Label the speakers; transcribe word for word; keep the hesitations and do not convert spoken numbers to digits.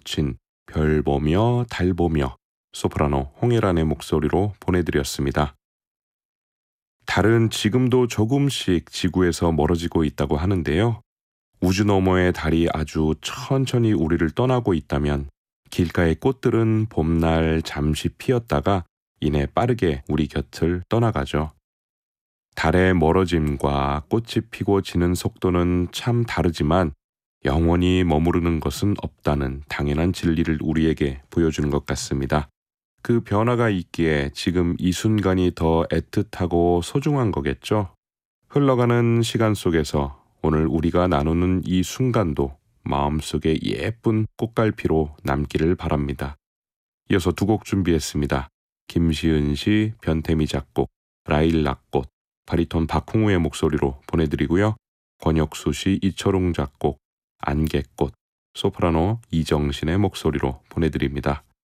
Speaker 1: 묻힌 별 보며 달 보며 소프라노 홍혜란의 목소리로 보내드렸습니다. 달은 지금도 조금씩 지구에서 멀어지고 있다고 하는데요. 우주 너머의 달이 아주 천천히 우리를 떠나고 있다면 길가의 꽃들은 봄날 잠시 피었다가 이내 빠르게 우리 곁을 떠나가죠. 달의 멀어짐과 꽃이 피고 지는 속도는 참 다르지만 영원히 머무르는 것은 없다는 당연한 진리를 우리에게 보여주는 것 같습니다. 그 변화가 있기에 지금 이 순간이 더 애틋하고 소중한 거겠죠. 흘러가는 시간 속에서 오늘 우리가 나누는 이 순간도 마음속에 예쁜 꽃갈피로 남기를 바랍니다. 이어서 두 곡 준비했습니다. 김시은 씨, 변태미 작곡, 라일락꽃, 바리톤 박홍우의 목소리로 보내드리고요. 권혁수 씨, 이철웅 작곡, 안개꽃, 소프라노 이정신의 목소리로 보내드립니다.